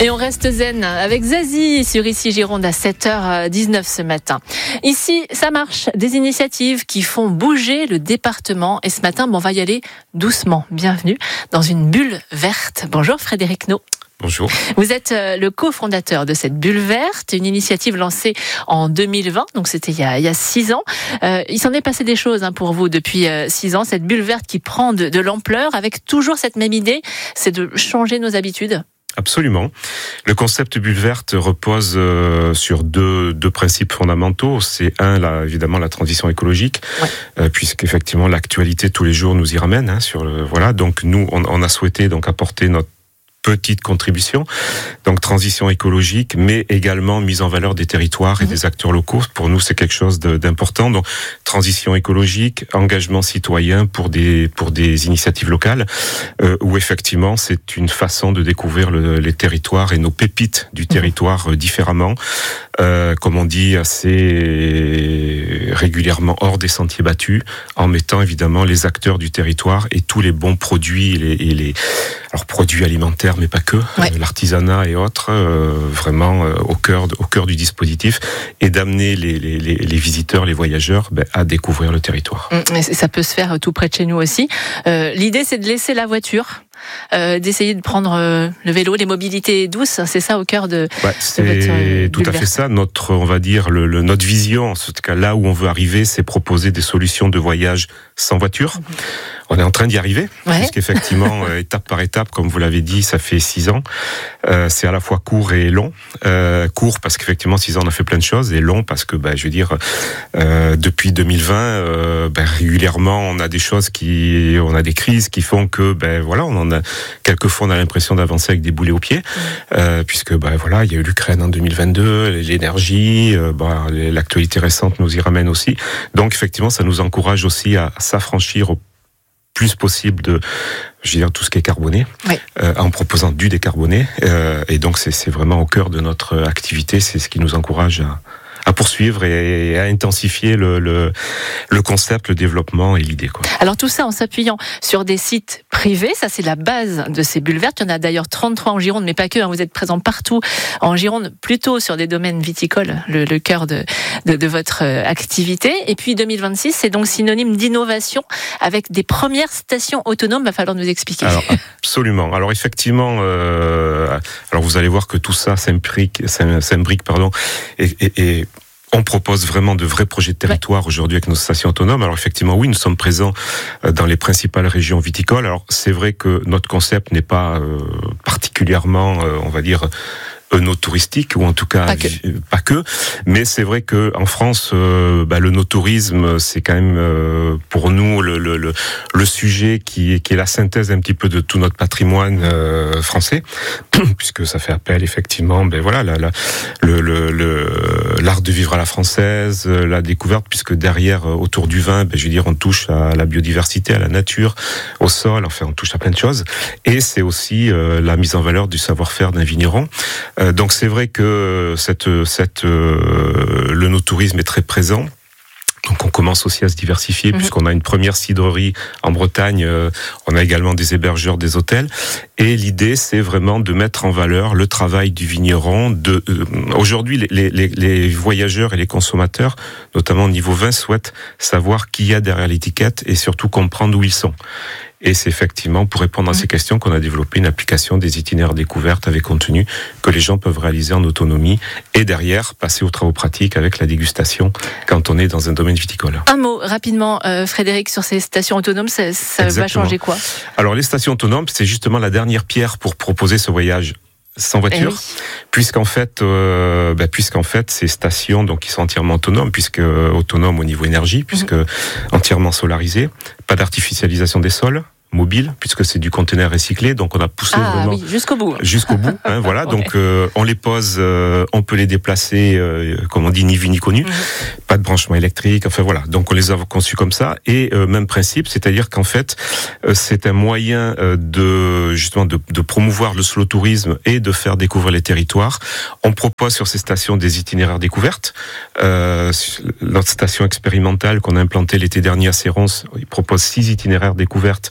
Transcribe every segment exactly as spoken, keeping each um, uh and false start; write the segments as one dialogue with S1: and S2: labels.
S1: Et on reste zen avec Zazie sur Ici Gironde à sept heures dix-neuf ce matin. Ici, ça marche. Des initiatives qui font bouger le département. Et ce matin, bon, on va y aller doucement. Bienvenue dans une bulle verte. Bonjour Frédéric Naud.
S2: Bonjour.
S1: Vous êtes le cofondateur de cette bulle verte, une initiative lancée en deux mille vingt, donc c'était il y a, il y a six ans. Euh, il s'en est passé des choses hein, pour vous depuis euh, six ans, cette bulle verte qui prend de, de l'ampleur avec toujours cette même idée, c'est de changer nos habitudes.
S2: Absolument. Le concept bulle verte repose euh, sur deux, deux principes fondamentaux. C'est un, là, évidemment, la transition écologique, ouais. euh, puisqu'effectivement l'actualité tous les jours nous y ramène. Hein, sur le, voilà. Donc nous, on, on a souhaité donc apporter notre petite contribution, donc transition écologique, mais également mise en valeur des territoires et mmh. des acteurs locaux. Pour nous, c'est quelque chose de, d'important. Donc, transition écologique, engagement citoyen pour des pour des initiatives locales, euh, où effectivement, c'est une façon de découvrir le, les territoires et nos pépites du territoire mmh. différemment, euh, comme on dit assez régulièrement hors des sentiers battus, en mettant évidemment les acteurs du territoire et tous les bons produits et les, et les alors produits alimentaires, mais pas que, ouais. euh, l'artisanat et autres, euh, vraiment euh, au cœur au cœur du dispositif, et d'amener les, les, les, les visiteurs, les voyageurs ben, à découvrir le territoire.
S1: Mmh, ça peut se faire tout près de chez nous aussi. Euh, l'idée, c'est de laisser la voiture, euh, d'essayer de prendre euh, le vélo, les mobilités douces. C'est ça au cœur de,
S2: ouais, c'est
S1: de votre euh,
S2: tout à fait ça. Notre, on va dire, le, le, notre vision, en tout cas là où on veut arriver, c'est proposer des solutions de voyage sans voiture. Mmh. On est en train d'y arriver, ouais. puisqu'effectivement, euh, étape par étape, comme vous l'avez dit, ça fait six ans. Euh, c'est à la fois court et long. Euh, court parce qu'effectivement, six ans, on a fait plein de choses, et long parce que, bah, je veux dire, euh, depuis deux mille vingt, euh, bah, régulièrement, on a des choses qui, on a des crises qui font que, ben bah, voilà, on en a quelquefois, on a l'impression d'avancer avec des boulets aux pieds, mmh. euh, puisque, bah voilà, il y a eu l'Ukraine en deux mille vingt-deux, l'énergie, euh, bah, l'actualité récente nous y ramène aussi. Donc, effectivement, ça nous encourage aussi à s'affranchir au plus possible de, je veux dire, tout ce qui est carboné, oui. euh, en proposant du décarboné. Euh, et donc, c'est, c'est vraiment au cœur de notre activité. C'est ce qui nous encourage à, à poursuivre et à intensifier le, le, le concept, le développement et l'idée, quoi.
S1: Alors, tout ça en s'appuyant sur des sites privés. Ça, c'est la base de ces bulles vertes. Il y en a d'ailleurs trente-trois en Gironde, mais pas que. Hein, vous êtes présents partout en Gironde, plutôt sur des domaines viticoles, le, le cœur de, de, de votre activité. Et puis, deux mille vingt-six, c'est donc synonyme d'innovation avec des premières stations autonomes. Il va falloir nous expliquer.
S2: Alors, absolument. Alors, effectivement, euh, alors vous allez voir que tout ça s'imbrique, s'imbrique, pardon, et, et, et on propose vraiment de vrais projets de territoire ouais. aujourd'hui avec nos stations autonomes. Alors effectivement, oui, nous sommes présents dans les principales régions viticoles. Alors c'est vrai que notre concept n'est pas euh, particulièrement, euh, on va dire, no-touristique, ou en tout cas
S1: pas que,
S2: pas que. Mais c'est vrai que en France, euh, bah, le no-tourisme, c'est quand même euh, pour nous le, le, le, le sujet qui, qui est la synthèse un petit peu de tout notre patrimoine euh, français, puisque ça fait appel effectivement, ben voilà, la, la, le, le, le, l'art de vivre à la française, la découverte, puisque derrière, autour du vin, ben, je veux dire, on touche à la biodiversité, à la nature, au sol, enfin, on touche à plein de choses. Et c'est aussi euh, la mise en valeur du savoir-faire d'un vigneron. Euh, donc c'est vrai que cette, cette, euh, le no-tourisme est très présent. Donc on commence aussi à se diversifier, mmh. puisqu'on a une première cidrerie en Bretagne, euh, on a également des hébergeurs, des hôtels, et l'idée c'est vraiment de mettre en valeur le travail du vigneron. De, euh, aujourd'hui les, les, les voyageurs et les consommateurs, notamment au niveau vin, souhaitent savoir qui y a derrière l'étiquette et surtout comprendre où ils sont. Et c'est effectivement pour répondre à ces questions qu'on a développé une application des itinéraires découvertes avec contenu que les gens peuvent réaliser en autonomie et derrière passer aux travaux pratiques avec la dégustation quand on est dans un domaine viticole.
S1: Un mot rapidement, euh, Frédéric, sur ces stations autonomes, ça, ça va changer quoi ?
S2: Alors les stations autonomes, c'est justement la dernière pierre pour proposer ce voyage sans voiture, eh oui. puisqu'en fait, euh, bah, puisqu'en fait, ces stations, donc, qui sont entièrement autonomes, puisque euh, autonomes au niveau énergie, puisque mmh. entièrement solarisées, pas d'artificialisation des sols, mobile, puisque c'est du conteneur recyclé, donc on a poussé
S1: ah,
S2: vraiment
S1: oui, jusqu'au bout.
S2: Jusqu'au bout, hein, voilà.
S1: ouais.
S2: Donc euh, on les pose, euh, on peut les déplacer, euh, comme on dit, ni vu ni connu. Mmh. Pas de branchement électrique, enfin voilà. Donc on les a conçus comme ça. Et euh, même principe, c'est-à-dire qu'en fait, euh, c'est un moyen euh, de justement de, de promouvoir le slow tourisme et de faire découvrir les territoires. On propose sur ces stations des itinéraires découvertes. Euh, notre station expérimentale qu'on a implantée l'été dernier à Sérons, il propose six itinéraires découvertes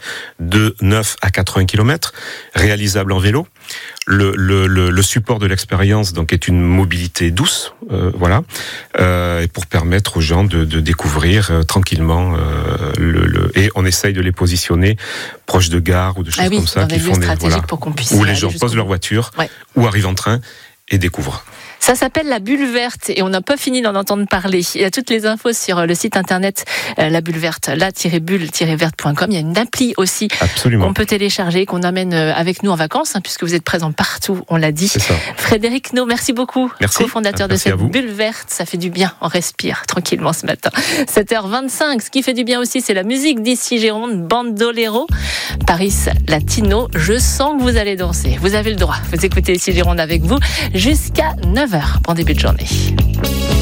S2: de neuf à quatre-vingts kilomètres, réalisable en vélo. Le, le, le, le support de l'expérience donc est une mobilité douce, euh, voilà, euh, et pour permettre aux gens de, de découvrir euh, tranquillement euh, le, le et on essaye de les positionner proches de gares ou de choses
S1: ah oui,
S2: comme ça
S1: dans
S2: qui
S1: des
S2: font des
S1: voilà, pour qu'on puisse
S2: où les gens posent leur voiture
S1: ouais.
S2: ou arrivent en train et découvrent.
S1: Ça s'appelle la bulle verte et on n'a pas fini d'en entendre parler. Il y a toutes les infos sur le site internet euh, la bulle verte, la bulle verte point com. Il y a une appli aussi
S2: Absolument.
S1: qu'on peut télécharger, qu'on amène avec nous en vacances, hein, puisque vous êtes présents partout, on l'a dit.
S2: C'est ça.
S1: Frédéric Naud, merci beaucoup,
S2: merci.
S1: cofondateur
S2: merci
S1: de cette bulle verte. Ça fait du bien, on respire tranquillement ce matin. sept heures vingt-cinq, ce qui fait du bien aussi, c'est la musique d'ici Gironde, Bandolero, Paris Latino. Je sens que vous allez danser, vous avez le droit. Vous écoutez ici Gironde avec vous jusqu'à neuf heures. Bon début de journée.